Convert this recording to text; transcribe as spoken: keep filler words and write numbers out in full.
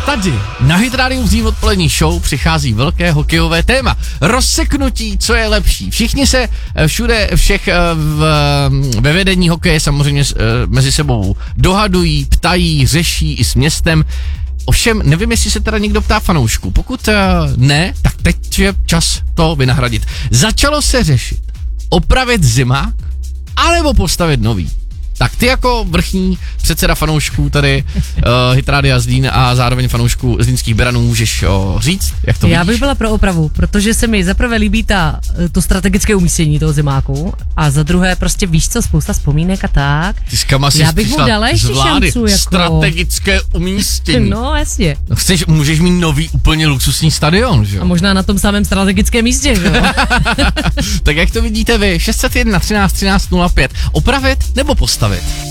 tady na Hit Radio v odpolední show přichází velké hokejové téma. Rozseknutí, co je lepší. Všichni se všude, všech v, ve vedení hokeje samozřejmě mezi sebou dohadují, ptají, řeší i s městem. Ovšem, nevím, jestli se teda někdo ptá fanoušků. Pokud ne, tak teď je čas to vynahradit. Začalo se řešit opravit zimák, anebo postavit nový. Tak ty jako vrchní předseda fanoušků tady uh, Hit Radia Zlín a zároveň fanoušků zlínských Beranů můžeš uh, říct, jak to Já vidíš? bych byla pro opravu, protože se mi zaprvé líbí ta, to strategické umístění toho zimáku a za druhé prostě víš co, spousta vzpomínek a tak. Ty s kama si Já bych mu dala ještě šancu, jako... strategické umístění. No jasně. No, chceš, můžeš mít nový úplně luxusní stadion, že jo? A možná na tom samém strategickém místě, že jo? Tak jak to vidíte vy? šest set jedna třináct třináct nula pět. Opravit nebo postavit?